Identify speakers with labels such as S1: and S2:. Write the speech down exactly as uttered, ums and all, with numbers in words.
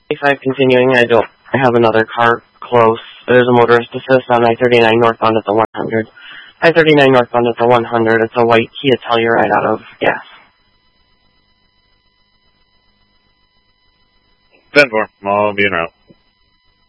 S1: five continuing, I don't I have another car close. There's a motorist assist on I thirty-nine northbound at the one hundred. I thirty-nine northbound at the one hundred. It's a white Kia Telluride out of gas.
S2: ten four, I'll be en route.